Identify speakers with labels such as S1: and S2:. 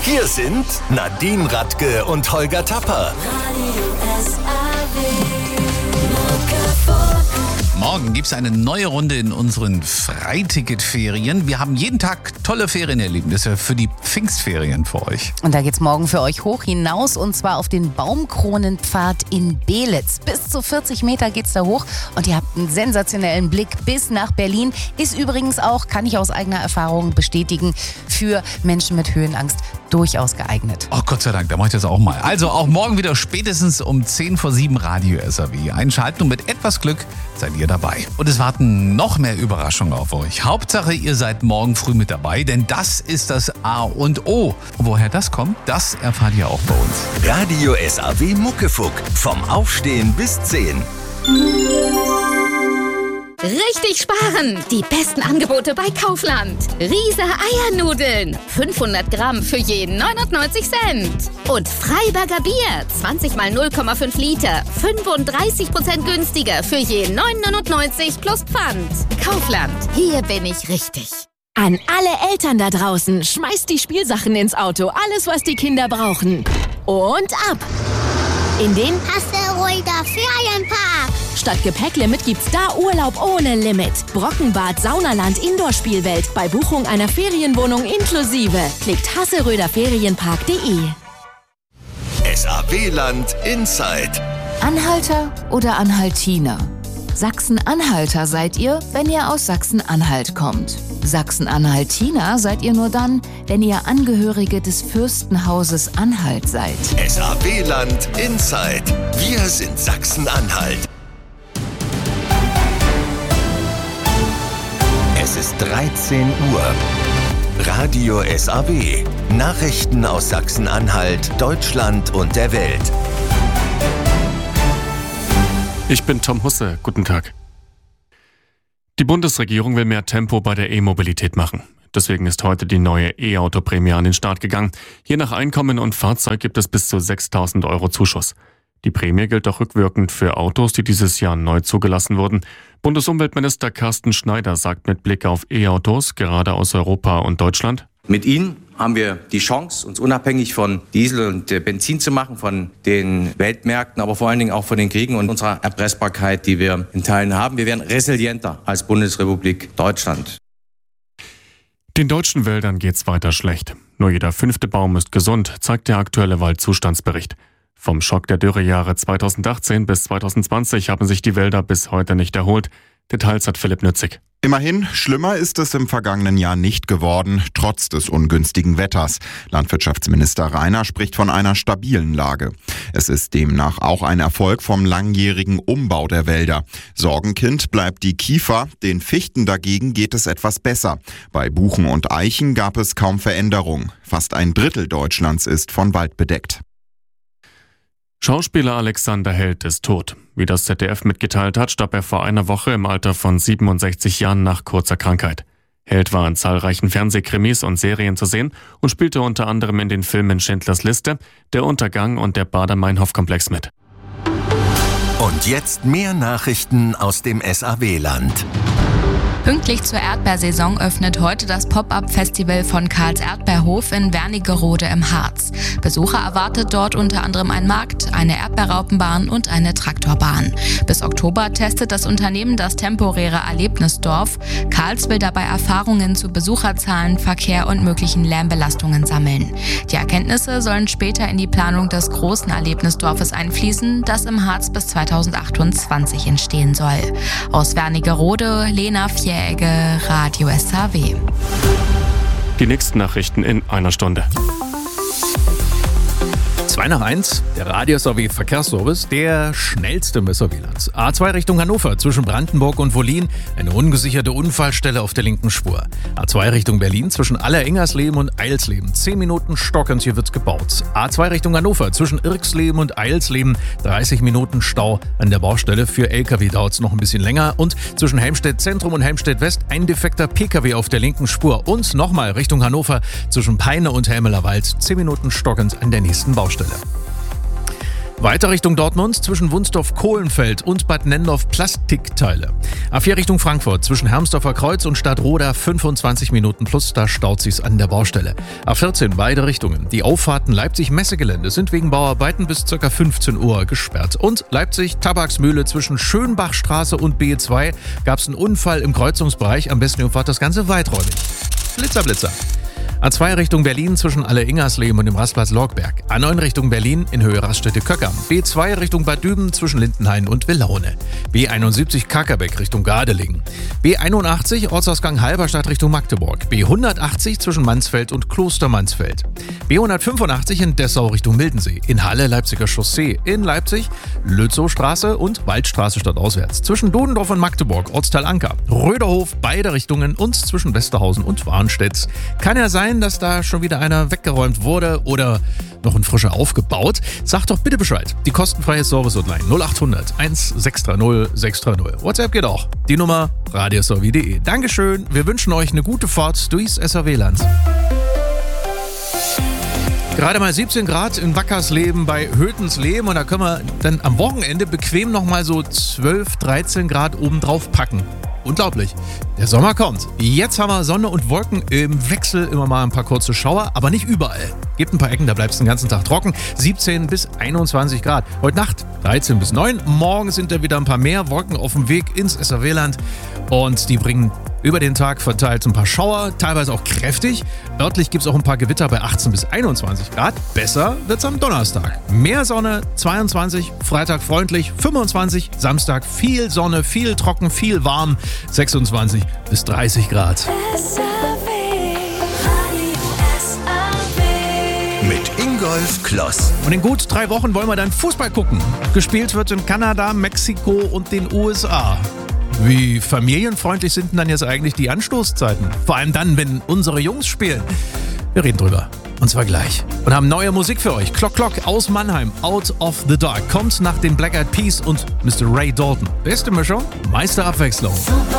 S1: Hier sind Nadine Radke und Holger Tapper.
S2: Morgen gibt es eine neue Runde in unseren Freiticketferien. Wir haben jeden Tag tolle Ferienerlebnisse für die Pfingstferien für euch.
S3: Und da geht's morgen für euch hoch hinaus und zwar auf den Baumkronenpfad in Belitz. Bis zu 40 Meter geht's da hoch und ihr habt einen sensationellen Blick bis nach Berlin. Ist übrigens auch, kann ich aus eigener Erfahrung bestätigen, für Menschen mit Höhenangst durchaus geeignet.
S2: Oh Gott sei Dank, da mache ich das auch mal. Also auch morgen wieder spätestens um 6:50 Radio SAW. Einschalten und mit etwas Glück seid ihr dabei. Und es warten noch mehr Überraschungen auf euch. Hauptsache, ihr seid morgen früh mit dabei, denn das ist das A und O. Und woher das kommt, das erfahrt ihr auch bei uns.
S1: Radio SAW Muckefuck. Vom Aufstehen bis 10.
S4: Richtig sparen! Die besten Angebote bei Kaufland. Riese Eiernudeln. 500 Gramm für jeden 99 Cent. Und Freiberger Bier. 20 mal 0,5 Liter. 35% günstiger für jeden 9,99 plus Pfand. Kaufland. Hier bin ich richtig.
S5: An alle Eltern da draußen, schmeißt die Spielsachen ins Auto. Alles, was die Kinder brauchen. Und ab! In den
S6: Hasseröder Ferienpark.
S5: Statt Gepäcklimit gibt's da Urlaub ohne Limit. Brockenbad, Saunaland, Indoor-Spielwelt. Bei Buchung einer Ferienwohnung inklusive. Klickt hasseröderferienpark.de.
S1: SAW-Land Inside.
S7: Anhalter oder Anhaltiner? Sachsen-Anhalter seid ihr, wenn ihr aus Sachsen-Anhalt kommt. Sachsen-Anhaltiner seid ihr nur dann, wenn ihr Angehörige des Fürstenhauses Anhalt seid.
S1: SAW-Land Inside. Wir sind Sachsen-Anhalt. Es ist 13 Uhr. Radio SAW. Nachrichten aus Sachsen-Anhalt, Deutschland und der Welt.
S8: Ich bin Tom Husse. Guten Tag. Die Bundesregierung will mehr Tempo bei der E-Mobilität machen. Deswegen ist heute die neue E-Auto-Prämie an den Start gegangen. Je nach Einkommen und Fahrzeug gibt es bis zu 6.000 € Zuschuss. Die Prämie gilt auch rückwirkend für Autos, die dieses Jahr neu zugelassen wurden. Bundesumweltminister Carsten Schneider sagt mit Blick auf E-Autos, gerade aus Europa und Deutschland:
S9: Mit ihnen haben wir die Chance, uns unabhängig von Diesel und Benzin zu machen, von den Weltmärkten, aber vor allen Dingen auch von den Kriegen und unserer Erpressbarkeit, die wir in Teilen haben. Wir werden resilienter als Bundesrepublik Deutschland.
S8: Den deutschen Wäldern geht's weiter schlecht. Nur jeder 5. Baum ist gesund, zeigt der aktuelle Waldzustandsbericht. Vom Schock der Dürrejahre 2018 bis 2020 haben sich die Wälder bis heute nicht erholt. Details hat Philipp Nützig.
S10: Immerhin, schlimmer ist es im vergangenen Jahr nicht geworden, trotz des ungünstigen Wetters. Landwirtschaftsminister Rainer spricht von einer stabilen Lage. Es ist demnach auch ein Erfolg vom langjährigen Umbau der Wälder. Sorgenkind bleibt die Kiefer, den Fichten dagegen geht es etwas besser. Bei Buchen und Eichen gab es kaum Veränderung. Fast ein Drittel Deutschlands ist von Wald bedeckt.
S8: Schauspieler Alexander Held ist tot. Wie das ZDF mitgeteilt hat, starb er vor einer Woche im Alter von 67 Jahren nach kurzer Krankheit. Held war in zahlreichen Fernsehkrimis und Serien zu sehen und spielte unter anderem in den Filmen Schindlers Liste, Der Untergang und der Baader-Meinhof-Komplex mit.
S1: Und jetzt mehr Nachrichten aus dem SAW-Land.
S11: Pünktlich zur Erdbeersaison öffnet heute das Pop-Up-Festival von Karls Erdbeerhof in Wernigerode im Harz. Besucher erwartet dort unter anderem ein Markt, eine Erdbeerraupenbahn und eine Traktorbahn. Bis Oktober testet das Unternehmen das temporäre Erlebnisdorf. Karls will dabei Erfahrungen zu Besucherzahlen, Verkehr und möglichen Lärmbelastungen sammeln. Die Erkenntnisse sollen später in die Planung des großen Erlebnisdorfes einfließen, das im Harz bis 2028 entstehen soll. Aus Wernigerode, Lena Vieregge, Radio SAW.
S8: Die nächsten Nachrichten in einer Stunde.
S12: 2 nach 1, der Radio SAW Verkehrsservice, der schnellste im SAW-Land. A2 Richtung Hannover zwischen Brandenburg und Wollin, eine ungesicherte Unfallstelle auf der linken Spur. A2 Richtung Berlin zwischen Aller-Ingersleben und Eilsleben, 10 Minuten stockend, hier wird gebaut. A2 Richtung Hannover zwischen Irksleben und Eilsleben, 30 Minuten Stau an der Baustelle. Für LKW dauert es noch ein bisschen länger. Und zwischen Helmstedt Zentrum und Helmstedt West ein defekter PKW auf der linken Spur. Und nochmal Richtung Hannover zwischen Peine und Helmelerwald, 10 Minuten stockend an der nächsten Baustelle. Weiter Richtung Dortmund zwischen Wunstorf-Kohlenfeld und Bad Nennendorf Plastikteile. A4 Richtung Frankfurt zwischen Hermsdorfer Kreuz und Stadtroda 25 Minuten plus, da staut sich's an der Baustelle. A14 beide Richtungen. Die Auffahrten Leipzig-Messegelände sind wegen Bauarbeiten bis ca. 15 Uhr gesperrt. Und Leipzig-Tabaksmühle zwischen Schönbachstraße und B2 gab's einen Unfall im Kreuzungsbereich. Am besten ihr fahrt das Ganze weiträumig. Blitzer, Blitzer. A2 Richtung Berlin zwischen Alle-Ingersleben und dem Rastplatz Lorgberg. A9 Richtung Berlin in Höhe Raststätte-Köckern. B2 Richtung Bad Düben zwischen Lindenhain und Villaune. B71 Kakerbeck Richtung Gardelegen. B81 Ortsausgang Halberstadt Richtung Magdeburg. B180 zwischen Mansfeld und Klostermansfeld. B185 in Dessau Richtung Mildensee. In Halle Leipziger Chaussee. In Leipzig Lützowstraße und Waldstraße stadtauswärts. Zwischen Dodendorf und Magdeburg Ortsteil Anker. Röderhof beide Richtungen und zwischen Westerhausen und Warnstedt. Kann ja sein, dass da schon wieder einer weggeräumt wurde oder noch ein frischer aufgebaut. Sagt doch bitte Bescheid. Die kostenfreie Service-Hotline 0800 1630 630. WhatsApp geht auch. Die Nummer radiosowie.de. Dankeschön. Wir wünschen euch eine gute Fahrt durchs SAW-Land. Gerade mal 17 Grad in Wackersleben bei Hötensleben und da können wir dann am Wochenende bequem nochmal so 12, 13 Grad obendrauf packen. Unglaublich. Der Sommer kommt. Jetzt haben wir Sonne und Wolken im Wechsel, immer mal ein paar kurze Schauer, aber nicht überall. Gibt ein paar Ecken, da bleibt es den ganzen Tag trocken. 17 bis 21 Grad. Heute Nacht 13 bis 9. Morgen sind da wieder ein paar mehr Wolken auf dem Weg ins SAW-Land und die bringen über den Tag verteilt ein paar Schauer, teilweise auch kräftig. Örtlich gibt es auch ein paar Gewitter bei 18 bis 21 Grad. Besser wird's am Donnerstag. Mehr Sonne, 22, Freitag freundlich, 25, Samstag viel Sonne, viel trocken, viel warm, 26 bis 30 Grad.
S1: Mit Ingolf Kloss.
S12: Und in gut 3 Wochen wollen wir dann Fußball gucken. Gespielt wird in Kanada, Mexiko und den USA. Wie familienfreundlich sind denn dann jetzt eigentlich die Anstoßzeiten? Vor allem dann, wenn unsere Jungs spielen. Wir reden drüber. Und zwar gleich. Und haben neue Musik für euch. Clock Clock aus Mannheim. Out of the Dark. Kommt nach den Black Eyed Peas und Mr. Ray Dalton. Beste Mischung, meiste Abwechslung.